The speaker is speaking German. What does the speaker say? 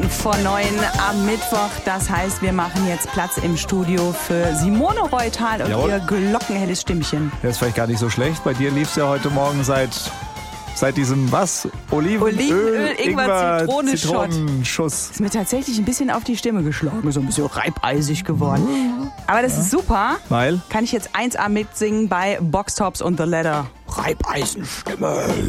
vor 9 am Mittwoch. Das heißt, wir machen jetzt Platz im Studio für Simone Reutal und Jawohl. ihr glockenhelles Stimmchen. Das ist vielleicht gar nicht so schlecht. Bei dir lief es ja heute Morgen seit diesem was? Olivenöl, Ingwer, Zitronenschuss. Zitronenschuss. Ist mir tatsächlich ein bisschen auf die Stimme geschlagen, so ein bisschen reibeisig geworden. Aber das ist super. Weil? Kann ich jetzt 1A mitsingen bei Box Tops und The Ladder. Reibeisenstimme.